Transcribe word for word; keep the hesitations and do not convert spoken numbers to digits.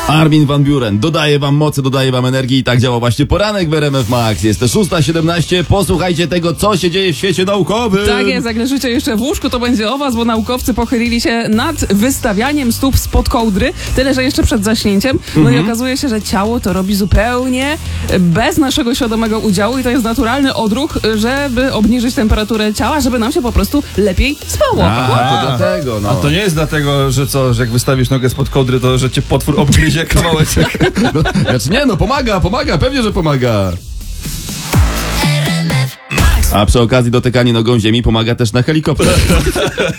Armin van Buuren dodaje wam mocy, dodaje wam energii i tak działa właśnie poranek w R M F Max. Jest to szósta siedemnaście. Posłuchajcie tego, co się dzieje w świecie naukowym. Tak jest, jak leżycie jeszcze w łóżku, to będzie o was, bo naukowcy pochylili się nad wystawianiem stóp spod kołdry, tyle, że jeszcze przed zaśnięciem. No mhm. i okazuje się, że ciało to robi zupełnie bez naszego świadomego udziału i to jest naturalny odruch, żeby obniżyć temperaturę ciała, żeby nam się po prostu lepiej spało. A, to dlatego, no. A to nie jest dlatego, że co, że jak wystawisz nogę spod kołdry, to że cię potwór obgryzie kawałeczek. No, znaczy nie, no pomaga, pomaga, pewnie, że pomaga. A przy okazji dotykanie nogą ziemi pomaga też na helikopterze.